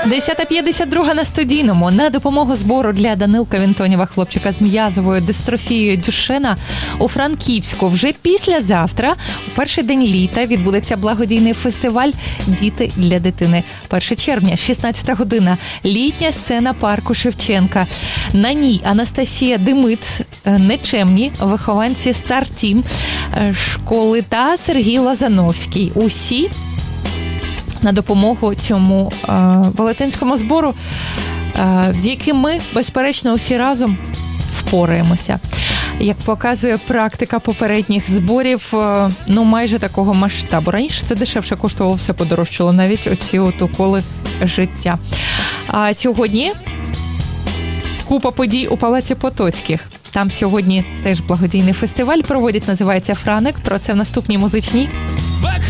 10:52 на Студійному. На допомогу збору для Данилка Вінтонєва, хлопчика з м'язовою дистрофією Дюшена, у Франківську вже післязавтра, у перший день літа, відбудеться благодійний фестиваль «Діти для дитини». 1 червня, 16 година. Літня сцена парку Шевченка. На ній Анастасія Демиц, Нечемні, вихованці Стартім школи та Сергій Лазановський. Усі на допомогу цьому велетенському збору, з яким ми, безперечно, усі разом впораємося. Як показує практика попередніх зборів, майже такого масштабу. Раніше це дешевше коштувало, все подорожчало, навіть оці уколи життя. А сьогодні купа подій у Палаці Потоцьких. Там сьогодні теж благодійний фестиваль проводять, називається «Франек». Про це в наступній музичній.